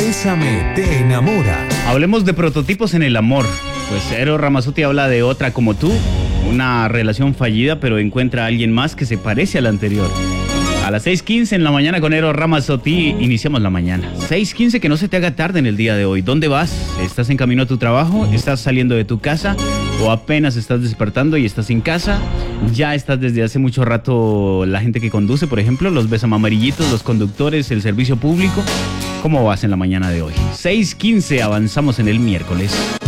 Bésame te enamora. Hablemos de prototipos en el amor. Pues Eros Ramazzotti habla de Otra como tú, una relación fallida, pero encuentra a alguien más que se parece a la anterior. A las 6:15 en la mañana con Eros Ramazzotti iniciamos la mañana. 6:15, que no se te haga tarde en el día de hoy. ¿Dónde vas? ¿Estás en camino a tu trabajo? ¿Estás saliendo de tu casa? ¿O apenas estás despertando y estás en casa? ¿Ya estás desde hace mucho rato la gente que conduce, por ejemplo? Los besamarillitos, los conductores, el servicio público. ¿Cómo vas en la mañana de hoy? 6:15, avanzamos en el miércoles.